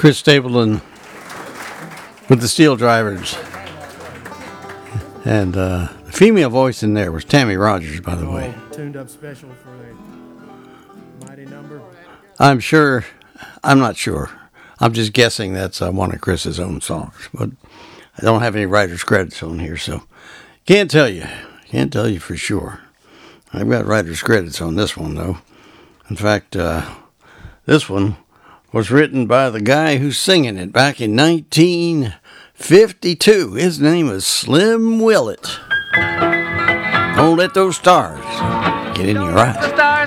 Chris Stapleton with the Steel Drivers. And the female voice in there was Tammy Rogers, by the way. Tuned up special for a mighty number. I'm not sure. I'm just guessing that's one of Chris's own songs. But I don't have any writer's credits on here, so can't tell you. Can't tell you for sure. I've got writer's credits on this one, though. In fact, this one was written by the guy who's singing it back in 1952. His name is Slim Willett. Don't let those stars get in your eyes.